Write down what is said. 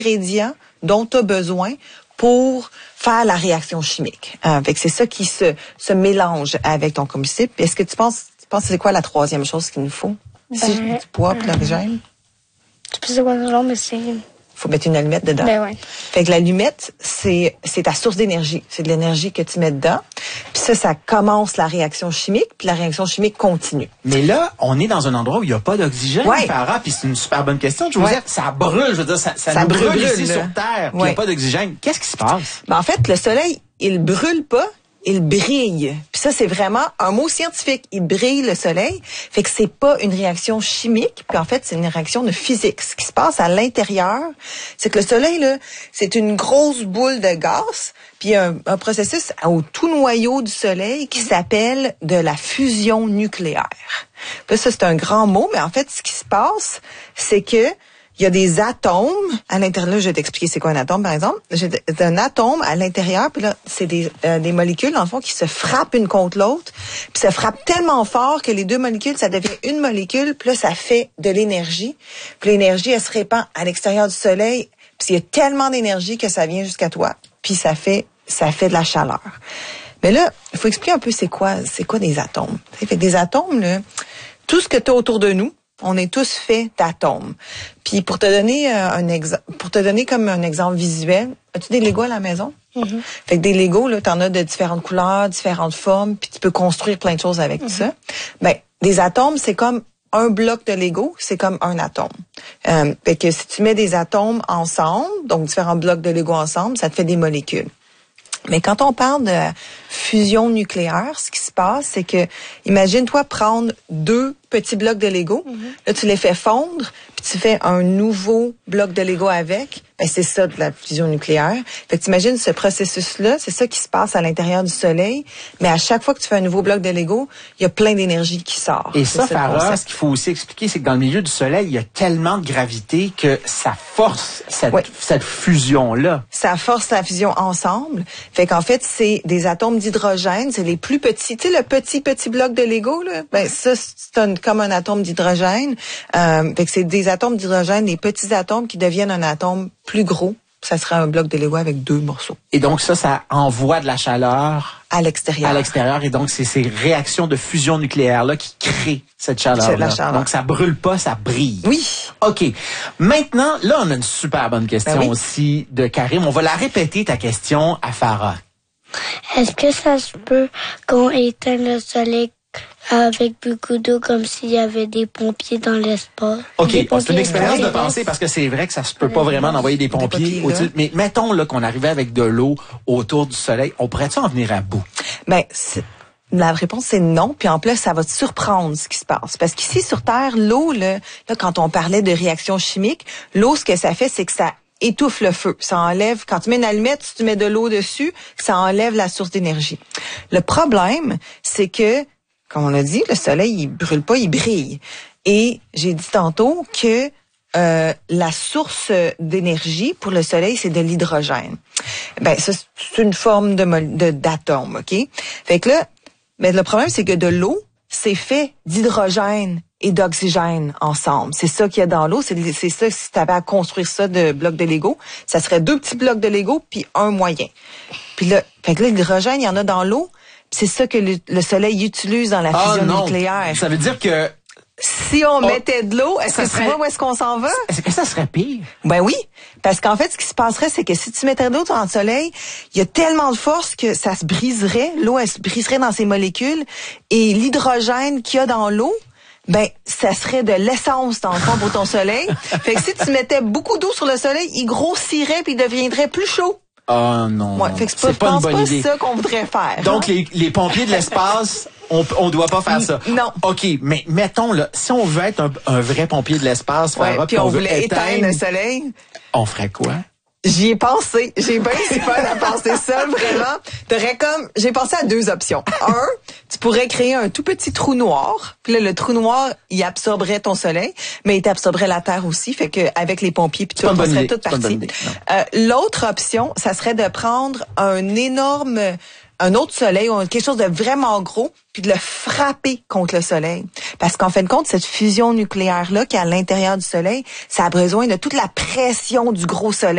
ingrédients dont tu as besoin pour faire la réaction chimique. Fait que c'est ça qui se mélange avec ton combustible. Est-ce que tu penses c'est quoi la troisième chose qu'il nous faut? Du bois et l'oxygène? Je sais pas c'est quoi le nom, mais c'est... Faut mettre une allumette dedans. Ben ouais. Fait que l'allumette, c'est ta source d'énergie. C'est de l'énergie que tu mets dedans. Puis ça commence la réaction chimique, puis la réaction chimique continue. Mais là, on est dans un endroit où il n'y a pas d'oxygène, ouais. Farah, puis c'est une super bonne question. Josette, ça brûle, je veux dire, ça nous brûle ici sur Terre, puis il n'y a pas d'oxygène. Qu'est-ce qui se passe? Ben en fait, le soleil, il brûle pas, il brille. Puis ça, c'est vraiment un mot scientifique. Il brille, le soleil. Fait que c'est pas une réaction chimique. Puis en fait, c'est une réaction de physique. Ce qui se passe à l'intérieur, c'est que le soleil, là, c'est une grosse boule de gaz. Puis il y a un processus au tout noyau du soleil qui s'appelle de la fusion nucléaire. Puis ça, c'est un grand mot. Mais en fait, ce qui se passe, c'est que il y a des atomes à l'intérieur. Là, je vais t'expliquer c'est quoi un atome, par exemple. J'ai un atome à l'intérieur, puis là, c'est des molécules, dans le fond, qui se frappent une contre l'autre. Puis ça frappe tellement fort que les deux molécules, ça devient une molécule, puis là, ça fait de l'énergie. Puis l'énergie, elle se répand à l'extérieur du soleil. Puis il y a tellement d'énergie que ça vient jusqu'à toi. Puis ça fait de la chaleur. Mais là, il faut expliquer un peu c'est quoi des atomes. Fait que des atomes, là, tout ce que tu as autour de nous, on est tous faits d'atomes. Puis pour te donner comme un exemple visuel, as-tu des Legos à la maison? Mm-hmm. Fait que des Legos, là, t'en as de différentes couleurs, différentes formes, puis tu peux construire plein de choses avec tout ça. Ben, des atomes, c'est comme un bloc de Lego, c'est comme un atome. Fait que si tu mets des atomes ensemble, donc différents blocs de Lego ensemble, ça te fait des molécules. Mais quand on parle de fusion nucléaire, ce qui se passe, c'est que, imagine-toi prendre 2 petits blocs de Lego, là, tu les fais fondre, puis tu fais un nouveau bloc de Lego avec, ben c'est ça de la fusion nucléaire. Fait que t'imagines ce processus-là, c'est ça qui se passe à l'intérieur du soleil, mais à chaque fois que tu fais un nouveau bloc de Lego, il y a plein d'énergie qui sort. Et ça, Farah, ce qu'il faut aussi expliquer, c'est que dans le milieu du soleil, il y a tellement de gravité que ça force cette fusion-là. Ça force la fusion ensemble. Fait qu'en fait, c'est des atomes d'hydrogène, c'est les plus petits. Tu sais, le petit bloc de Lego, là, ben ça, c'est comme un atome d'hydrogène. Fait que c'est des atomes d'hydrogène, des petits atomes qui deviennent un atome plus gros. Ça serait un bloc de Lego avec 2 morceaux. Et donc ça envoie de la chaleur à l'extérieur. Et donc c'est ces réactions de fusion nucléaire là qui créent cette chaleur-là. Donc ça brûle pas, ça brille. Oui. OK. Maintenant, là on a une super bonne question aussi de Karim. On va la répéter ta question à Farah. Est-ce que ça se peut qu'on éteigne le soleil avec beaucoup d'eau comme s'il y avait des pompiers dans l'espace? OK, c'est une expérience de pensée parce que c'est vrai que ça se peut pas vraiment d'envoyer des pompiers au-dessus. Mais mettons là qu'on arrivait avec de l'eau autour du soleil, on pourrait-tu en venir à bout? Ben, la réponse c'est non, puis en plus ça va te surprendre ce qui se passe parce qu'ici sur Terre, l'eau là quand on parlait de réaction chimique, l'eau ce que ça fait c'est que ça étouffe le feu. Ça enlève, quand tu mets une allumette, si tu mets de l'eau dessus, ça enlève la source d'énergie. Le problème, c'est que, comme on a dit, le soleil, il brûle pas, il brille. Et j'ai dit tantôt que la source d'énergie pour le soleil, c'est de l'hydrogène. Ben, ça, c'est une forme d'atome, OK? Fait que là, mais le problème, c'est que de l'eau, c'est fait d'hydrogène et d'oxygène ensemble. C'est ça qu'il y a dans l'eau. C'est ça, si tu avais à construire ça de blocs de Lego, ça serait 2 petits blocs de Lego puis un moyen. Puis là, fait que là, l'hydrogène, il y en a dans l'eau. C'est ça que le soleil utilise dans la fusion nucléaire. Ça veut dire que si on mettait de l'eau, est-ce que tu vois où est-ce qu'on s'en va? Est-ce que ça serait pire? Ben oui. Parce qu'en fait, ce qui se passerait, c'est que si tu mettais de l'eau dans le soleil, il y a tellement de force que ça se briserait. L'eau, elle se briserait dans ses molécules. Et l'hydrogène qu'il y a dans l'eau, ben, ça serait de l'essence dans le fond pour ton soleil. Fait que si tu mettais beaucoup d'eau sur le soleil, il grossirait puis il deviendrait plus chaud. Ah non. Ouais, fait que c'est pas une bonne idée. C'est ça qu'on voudrait faire. Donc les pompiers de l'espace, on doit pas faire ça. Non. OK, mais mettons là, si on veut être un vrai pompier de l'espace, puis on voulait éteindre le soleil, on ferait quoi? J'y ai pensé. J'ai bien du fun à penser ça, vraiment. J'ai pensé à 2 options. Un, tu pourrais créer un tout petit trou noir. Puis là, le trou noir, il absorberait ton soleil, mais il t'absorberait la terre aussi. Fait que avec les pompiers puis tout, on serait toutes parties. L'autre option, ça serait de prendre un autre soleil ou quelque chose de vraiment gros, puis de le frapper contre le soleil. Parce qu'en fin de compte, cette fusion nucléaire-là qui est à l'intérieur du soleil, ça a besoin de toute la pression du gros soleil.